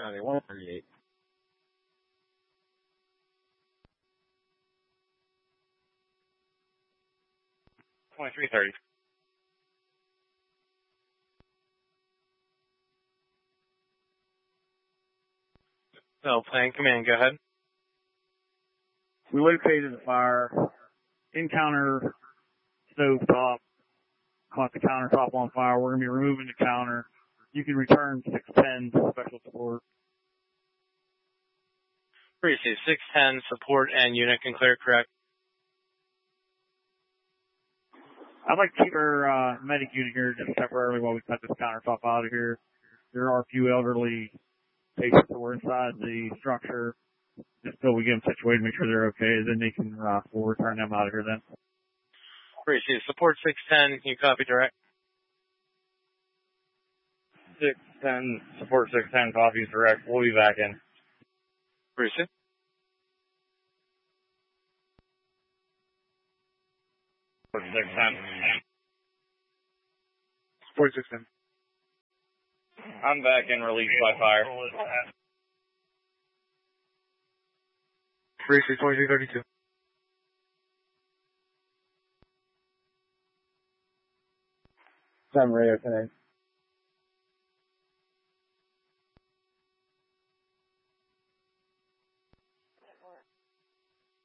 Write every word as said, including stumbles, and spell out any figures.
County one thirty-eight. twenty-three thirty. No, plane command, go ahead. We located the fire. In-counter stove top. Caught the countertop on fire. We're going to be removing the counter. You can return six ten special support. Receive six ten support and unit can clear, correct? I'd like to keep our uh, medic unit here just temporarily while we cut this countertop out of here. There are a few elderly patients that were inside the structure. Just until we get them situated, make sure they're okay, then they can, uh, we'll return them out of here then. Receive support six ten, you copy direct? six ten, support six ten, copies direct. We'll be back in. Receive. Support six ten. Support six ten. I'm back in, released by fire. Receive twenty-three thirty-two. Seven radio today.